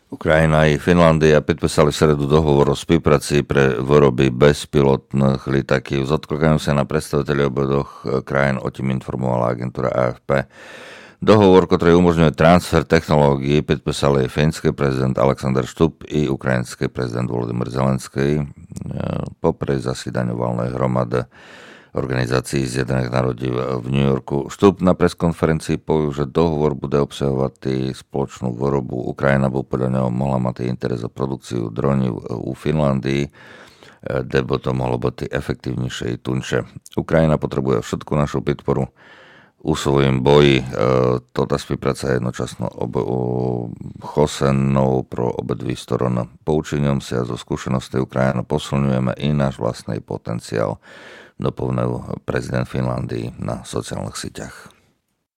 Ukrajina i Finlandia podpísali v sredu dohovor o spolupráci pre výroby bezpilotných litakів. Zodklikajú sa na predstaviteľi oboch krajín, o tým informovala agentúra AFP. Dohovor, ktorý umožňuje transfer technológií, podpísali fínsky prezident Alexander Stubb i ukrajinský prezident Volodymyr Zelenský popri zasídaniu valnej hromady Organizácií Zjednotených národov v New Yorku. Stubb na preskonferencii povedal, že dohovor bude obsahovať spoločnú výrobu. Ukrajina by podľa neho mohla mať interes za produkciu dronov u Finlandii, kde by to mohlo byť efektívnejšie i tunče. Ukrajina potrebuje všetku našu podporu u svojím boji. Tota spolupráca je jednočasno chosenou pro obidve strany. Poučením sa zo skúsenosti Ukrajiny posilňujeme i náš vlastný potenciál, dopovedal prezident Finlandii na sociálnych sieťach.